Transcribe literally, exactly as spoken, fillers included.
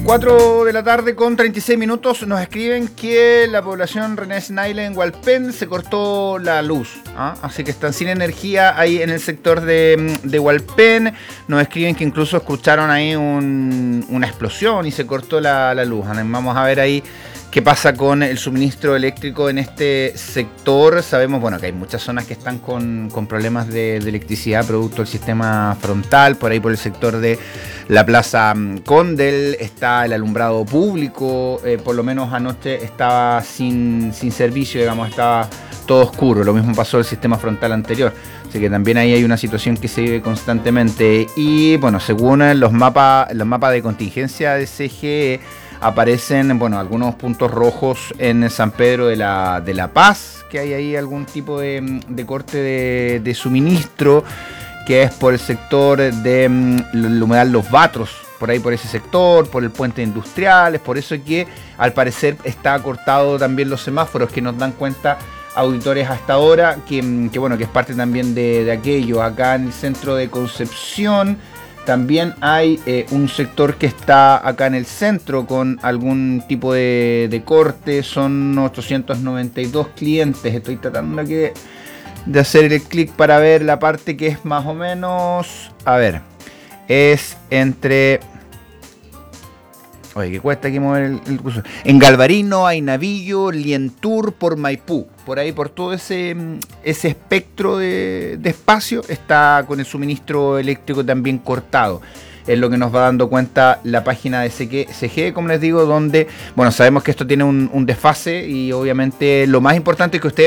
cuatro de la tarde con treinta y seis minutos nos escriben que la población René Snaile en Hualpén se cortó la luz, ¿ah? Así que están sin energía ahí en el sector de, de Hualpén. Nos escriben que incluso escucharon ahí un, una explosión y se cortó la, la luz. Vamos a ver ahí qué pasa con el suministro eléctrico en este sector. Sabemos, bueno, que hay muchas zonas que están con, con problemas de, de electricidad producto del sistema frontal. Por ahí por el sector de la Plaza Condel está el alumbrado público, eh, por lo menos anoche estaba sin, sin servicio, digamos, estaba todo oscuro. Lo mismo pasó el sistema frontal anterior. Así que también ahí hay una situación que se vive constantemente. Y bueno, según los mapas, los mapas de contingencia de C G E, aparecen, bueno, algunos puntos rojos en San Pedro de la, de la Paz, que hay ahí algún tipo de, de corte de, de suministro, que es por el sector de el humedal Los Batros, por ahí por ese sector, por el puente industrial. Es por eso que al parecer está cortado también los semáforos, que nos dan cuenta auditores hasta ahora, que, que bueno, que es parte también de, de aquello. Acá en el centro de Concepción también hay eh, un sector que está acá en el centro con algún tipo de, de corte. Son ochocientos noventa y dos clientes. Estoy tratando aquí de, de hacer el clic para ver la parte que es más o menos... A ver, es entre... Oye, que cuesta aquí mover el, el curso. En Galvarino, Ainavillo, Lientur, por Maipú. Por ahí, por todo ese, ese espectro de, de espacio, está con el suministro eléctrico también cortado. Es lo que nos va dando cuenta la página de C G E, como les digo, donde, bueno, sabemos que esto tiene un, un desfase y obviamente lo más importante es que ustedes